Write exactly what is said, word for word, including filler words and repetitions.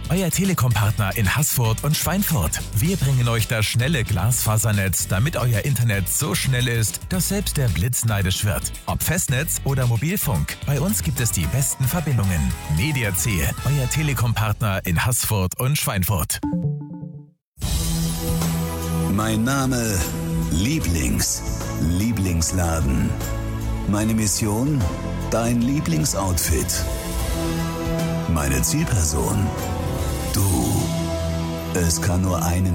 euer Telekom-Partner in Haßfurt und Schweinfurt. Wir bringen euch das schnelle Glasfasernetz, damit euer Internet so schnell ist, dass selbst der Blitz neidisch wird. Ob Festnetz oder Mobilfunk, bei uns gibt es die besten Verbindungen. Mediac, euer Telekom-Partner in Haßfurt und Schweinfurt. Mein Name Lieblings. Lieblingsladen. Meine Mission? Dein Lieblingsoutfit. Meine Zielperson? Du. Es kann nur einen